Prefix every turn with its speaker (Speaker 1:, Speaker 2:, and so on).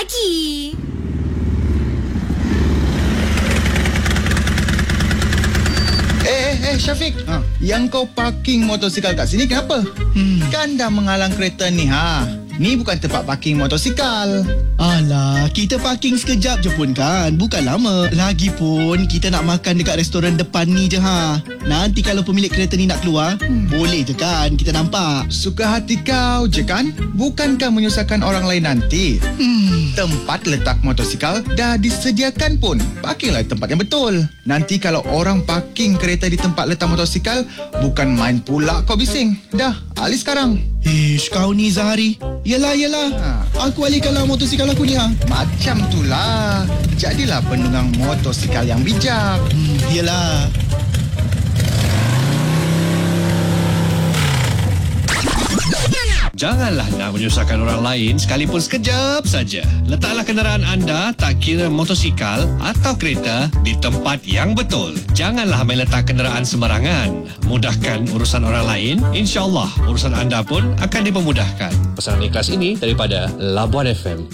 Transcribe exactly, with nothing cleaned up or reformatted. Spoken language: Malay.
Speaker 1: Pagi.
Speaker 2: Eh, eh, eh, Syafiq. Ha? Yang kau parking motosikal kat sini kenapa? Hmm. Kan dah menghalang kereta ni, ha? Ni bukan tempat parking motosikal.
Speaker 3: Alah, kita parking sekejap je pun kan. Bukan lama. Lagipun, kita nak makan dekat restoran depan ni je, ha. Nanti kalau pemilik kereta ni nak keluar, hmm. boleh je kan kita nampak.
Speaker 2: Suka hati kau je kan? Bukankah menyusahkan orang lain nanti? Hmm. Tempat letak motosikal dah disediakan pun. Parkinglah tempat yang betul. Nanti kalau orang parking kereta di tempat letak motosikal, bukan main pula kau bising. Dah, alih sekarang.
Speaker 3: Ish, kau ni Zahari. Yelah, yelah. Ha. Aku alihkanlah motosikal aku ni, ha.
Speaker 2: Macam itulah. Jadilah penunggang motosikal yang bijak.
Speaker 3: Hmm, yelah.
Speaker 4: Janganlah nak menyusahkan orang lain sekalipun sekejap saja. Letaklah kenderaan anda, tak kira motosikal atau kereta, di tempat yang betul. Janganlah main letak kenderaan sembarangan. Mudahkan urusan orang lain, insya-Allah urusan anda pun akan dipermudahkan. Pesanan ikhlas ini daripada Labuan F M.